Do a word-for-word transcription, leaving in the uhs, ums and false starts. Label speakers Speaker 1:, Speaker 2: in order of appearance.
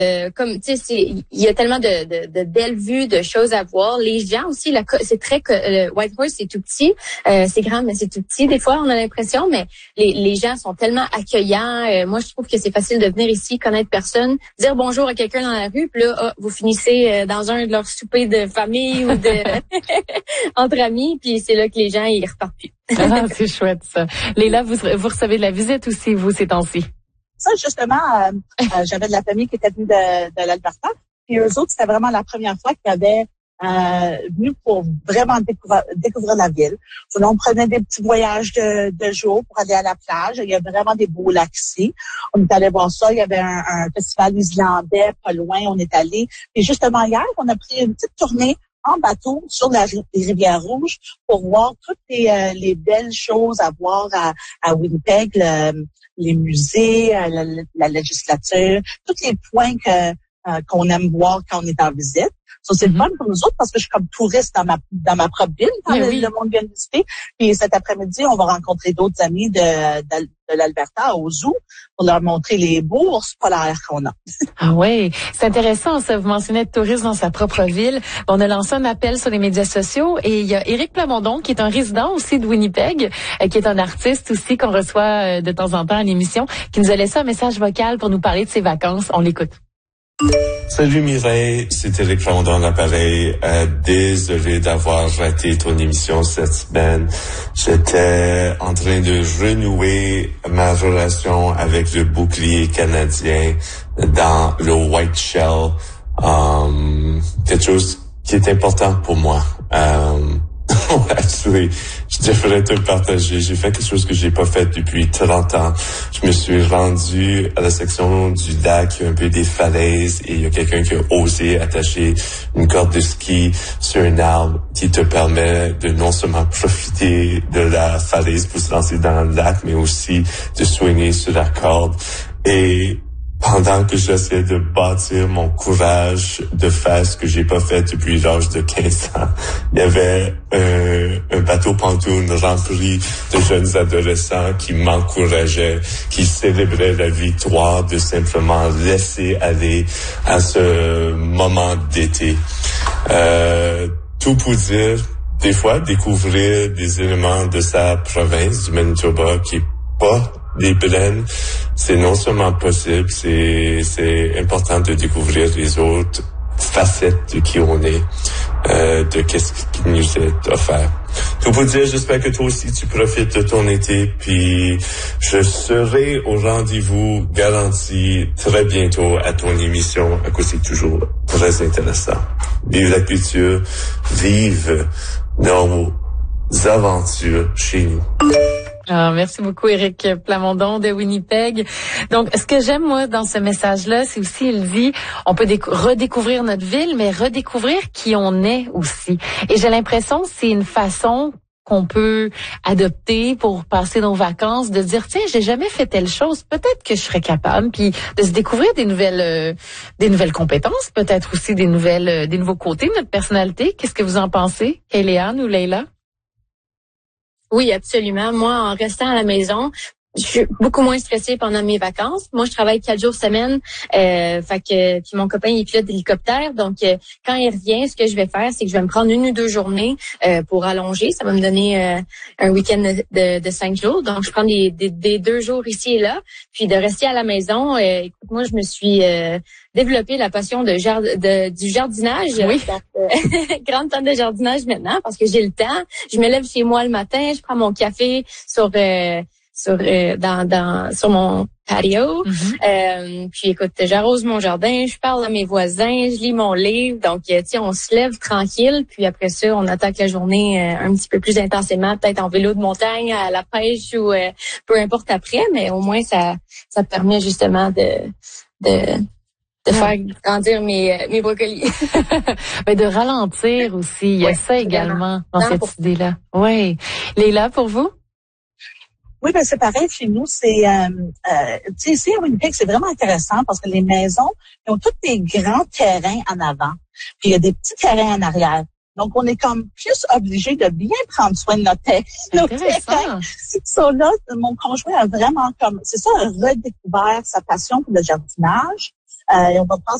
Speaker 1: Euh, comme tu sais, c'est il y a tellement de, de, de belles vues, de choses à voir. Les gens aussi, la, c'est très le Whitehorse, c'est tout petit, euh, c'est grand mais c'est tout petit. Des fois, on a l'impression, mais les, les gens sont tellement accueillants. Euh, moi, je trouve que c'est facile de venir ici, connaître personne, dire bonjour à quelqu'un dans la rue, puis là, oh, vous finissez dans un de leurs soupers de famille ou de entre amis, puis c'est là que les gens ils repartent plus.
Speaker 2: Ah, c'est chouette ça. Léla, vous vous recevez de la visite aussi vous ces temps-ci?
Speaker 3: Ça, justement, euh, euh, j'avais de la famille qui était venue de, de l'Alberta. Puis eux autres, c'était vraiment la première fois qu'ils avaient euh, venu pour vraiment découvrir, découvrir la ville. Donc, on prenait des petits voyages de, de jour pour aller à la plage. Il y avait vraiment des beaux lacs ici. On est allé voir ça. Il y avait un, un festival islandais pas loin. On est allé. Et justement, hier, on a pris une petite tournée en bateau sur la rivière Rouge pour voir toutes les, euh, les belles choses à voir à, à Winnipeg, le, les musées, la, la législature, tous les points que euh, qu'on aime voir quand on est en visite. Ça, c'est mm-hmm. fun pour nous autres parce que je suis comme touriste dans ma dans ma propre ville quand le, oui. le monde vient visiter. Puis cet après-midi, on va rencontrer d'autres amis de, de, de l'Alberta au zoo pour leur montrer les beaux ours polaires qu'on a.
Speaker 2: Ah oui, c'est intéressant ça. Vous mentionnez de tourisme dans sa propre ville. On a lancé un appel sur les médias sociaux et il y a Éric Plamondon qui est un résident aussi de Winnipeg, euh, qui est un artiste aussi qu'on reçoit euh, de temps en temps à l'émission, qui nous a laissé un message vocal pour nous parler de ses vacances. On l'écoute.
Speaker 4: Salut Mireille, c'est Éric Plamondon à l'appareil. Euh, désolé d'avoir raté ton émission cette semaine. J'étais en train de renouer ma relation avec le bouclier canadien dans le White Shell. Um, quelque chose qui est important pour moi. Um, Actually, je devrais te partager. J'ai fait quelque chose que j'ai pas fait depuis trente ans. Je me suis rendu à la section du lac, il y a un peu des falaises, et il y a quelqu'un qui a osé attacher une corde de ski sur un arbre qui te permet de non seulement profiter de la falaise pour se lancer dans le lac, mais aussi de swinger sur la corde. Et pendant que j'essaie de bâtir mon courage de faire ce que j'ai pas fait depuis l'âge de quinze ans, il y avait un, un bateau pontoon rempli de jeunes adolescents qui m'encourageaient, qui célébraient la victoire de simplement laisser aller à ce moment d'été. Euh, tout pour dire, des fois, découvrir des éléments de sa province, du Manitoba, qui est pas des plaines, c'est non seulement possible, c'est c'est important de découvrir les autres facettes de qui on est, euh, de qu'est-ce qui nous est offert. Tout pour dire, j'espère que toi aussi tu profites de ton été, puis je serai au rendez-vous garanti très bientôt à ton émission, à cause c'est toujours très intéressant. Vive la culture, vive nos aventures chez nous.
Speaker 2: Ah, merci beaucoup, Éric Plamondon de Winnipeg. Donc, ce que j'aime, moi, dans ce message-là, c'est aussi, il dit, on peut décou- redécouvrir notre ville, mais redécouvrir qui on est aussi. Et j'ai l'impression que c'est une façon qu'on peut adopter pour passer nos vacances, de dire, tiens, j'ai jamais fait telle chose, peut-être que je serais capable, puis de se découvrir des nouvelles, euh, des nouvelles compétences, peut-être aussi des nouvelles, euh, des nouveaux côtés de notre personnalité. Qu'est-ce que vous en pensez, Kéléane ou Leila?
Speaker 1: Oui, absolument. Moi, en restant à la maison, je suis beaucoup moins stressée pendant mes vacances. Moi, je travaille quatre jours semaine. Euh, fait que puis mon copain il est pilote d'hélicoptère, donc euh, quand il revient, ce que je vais faire, c'est que je vais me prendre une ou deux journées euh, pour allonger. Ça va me donner euh, un week-end de, de, de cinq jours. Donc, je prends des, des, des deux jours ici et là, puis de rester à la maison. Euh, écoute, moi, je me suis euh, développé la passion de, jard- de du jardinage.
Speaker 2: Oui.
Speaker 1: Donc, euh, grande tonne de jardinage maintenant parce que j'ai le temps. Je me lève chez moi le matin, je prends mon café sur euh, sur euh, dans dans sur mon patio. Mm-hmm. Euh, puis écoute, j'arrose mon jardin, je parle à mes voisins, je lis mon livre. Donc tu sais, on se lève tranquille, puis après ça, on attaque la journée euh, un petit peu plus intensément, peut-être en vélo de montagne, à la pêche ou euh, peu importe après, mais au moins ça ça permet justement de de de faire grandir mes mes brocolis.
Speaker 2: Mais de ralentir aussi, il y a ouais, ça également dans cette pour... idée-là. Oui. Léla, pour vous?
Speaker 3: Oui, ben c'est pareil chez nous. C'est, euh, euh, tu sais, ici à Winnipeg, c'est vraiment intéressant parce que les maisons, ils ont tous des grands terrains en avant, puis il y a des petits terrains en arrière. Donc, on est comme plus obligé de bien prendre soin de notre terrain. Intéressant. So, là, mon conjoint a vraiment comme, c'est ça, redécouvert sa passion pour le jardinage. Euh, et on va prendre